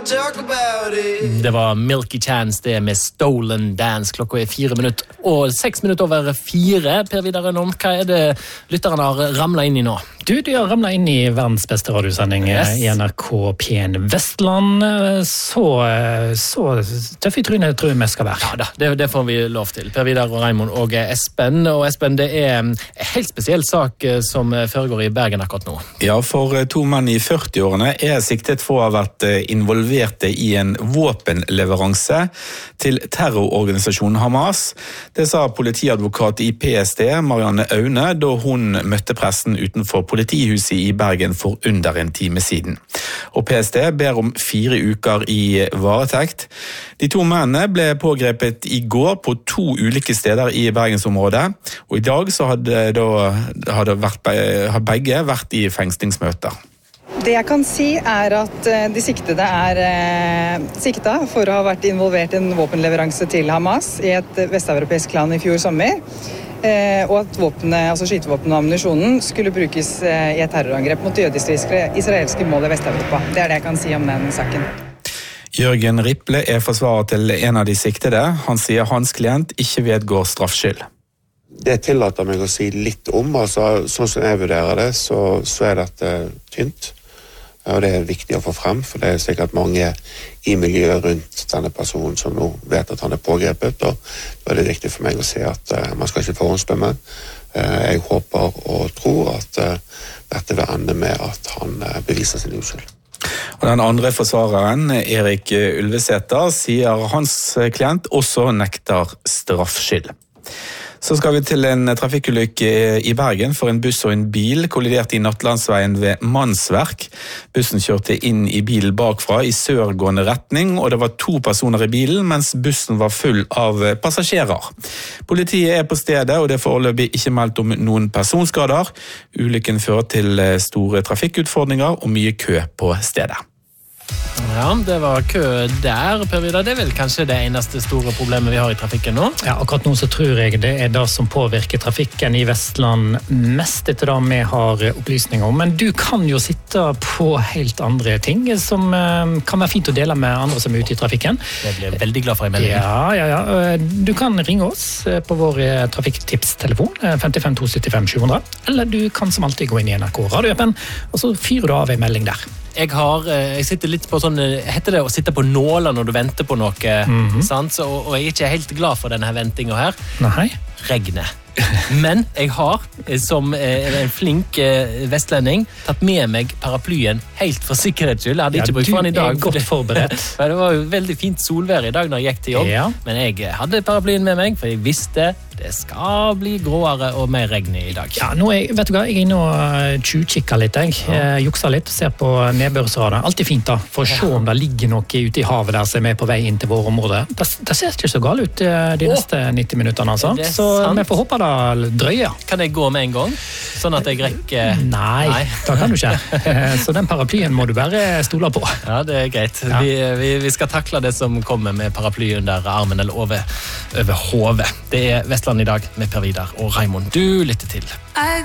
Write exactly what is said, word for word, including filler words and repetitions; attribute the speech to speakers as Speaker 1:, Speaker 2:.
Speaker 1: talk about it.
Speaker 2: Det var Milky Chance, det med Stolen Dance. Klokka er fire minutter, og seks minutter over fire. Per Vidar Rønholm, hva er det lytterne har ramlet inn i nå?
Speaker 3: Du, du har ramlet inn i verdens beste radiosending yes. i N R K P en Vestland. Så, så tøff i trynet tror jeg vi skal være.
Speaker 2: Ja da, det, det får vi lov til. Per Vidar og Raimond og Espen. Og Espen, det er en helt spesiell sak som foregår i Bergen akkurat nå.
Speaker 4: Ja, for to menn i førti-årene er siktet for å ha vært involverte i en våpenleveranse til terrororganisasjonen Hamas. Det sa politiadvokat i P S T, Marianne Aune, da hun møtte pressen utenfor politihuset i Bergen for under en time siden. Og P S T ber om fire uker i varetekt. De to mennene ble pågrepet i går på to ulike steder i Bergensområdet, og i dag så hadde, da, hadde vært, har begge vært i fengslingsmøter.
Speaker 5: Det jeg kan si er at de siktede er eh, sikta for å ha vært involvert i en våpenleveranse til Hamas i et vesteuropeisk land i fjor sommer, eh, og at våpene, altså skytevåpen og ammunisjonen skulle brukes eh, i et terrorangrep mot jødiske israelske mål i Vest-Europa. Det er det jeg kan si om den saken.
Speaker 4: Jørgen Ripple er forsvarer til en av de siktede. Han sier hans klient ikke vedgår straffskyld.
Speaker 6: Det tillater meg å si litt om, altså sånn som jeg vurderer det, så, så er dette tynt. Og det er viktig å få frem, for det er sikkert mange i miljøet rundt denne personen som nå vet at han er pågrepet, og da er det viktig for meg å si at uh, man skal ikke forhåndsdømme. Uh, jeg håper og tror at uh, dette vil ende med at han uh, beviser sin uskyld.
Speaker 4: Og den andre forsvareren, Erik Ulvesæter, sier hans klient også nekter straffskyld. Så skal vi til en trafikkulykke i Bergen, for en buss og en bil kolliderte i Nattlandsveien ved Mannsverk. Bussen kjørte inn i bilen bakfra i sørgående retning, og det var to personer i bilen, mens bussen var full av passasjerer. Politiet er på stedet, og det er foreløpig ikke meldt om noen personskader. Ulykken fører til store trafikkutfordringer og mye kø på stedet.
Speaker 2: Ja, det var kø der, Per Vidar. Det er vel kanskje det eneste store problemet vi har i trafikken nå?
Speaker 3: Ja, akkurat nå så tror jeg det er det som påvirker trafikken i Vestland mest etter det vi har opplysninger om. Men du kan jo sitte på helt andre ting som kan være fint å dele med andre som er ute i trafikken.
Speaker 2: Det blir jeg veldig glad for i meldingen.
Speaker 3: Ja, ja, ja. Du kan ringe oss på vår trafikktipstelefon fem fem to syv fem sju hundre, eller du kan som alltid gå inn i N R K radioappen, og så fyrer du av en melding der.
Speaker 2: Jeg, har, jeg sitter litt på sånn, heter det å sitte på nåler når du venter på noe, mm-hmm. sant? Og, og jeg er ikke helt glad for denne ventingen her.
Speaker 3: Nei.
Speaker 2: Regnet. Men jeg har, som en flink vestlending, tatt med meg paraplyen helt for sikkerhets skyld. Jeg hadde ikke
Speaker 3: ja,
Speaker 2: brukt for den i dag.
Speaker 3: Du er godt forberedt.
Speaker 2: Det var jo veldig fint solvær i dag når jeg gikk til jobb, ja. Men jeg hadde paraplyen med meg, for jeg visste det skal bli gråere og mer regn i dag.
Speaker 3: Ja, nå er, vet du hva, jeg er inne og tjuvkikker litt, jeg. Ja. Jukser litt, ser på nedbørsradar. Alltid fint da, for å se om det ligger noe ute i havet der som er på vei inn til vår område. Det, det ser ikke så galt ut de neste oh. nitti minuttene, altså. Så sant? Vi får håpe det drøyer.
Speaker 2: Kan jeg gå med en gang? Sånn at jeg rekker...
Speaker 3: Nei, Nei. Det kan du ikke. Så den paraplyen må du bare stole på.
Speaker 2: Ja, det er greit. Ja. Vi, vi, vi skal takle det som kommer med paraply under armen eller over, over hovet. Det er Vestland i dag med Per Vidar og Raimond. Du lytter til.
Speaker 1: I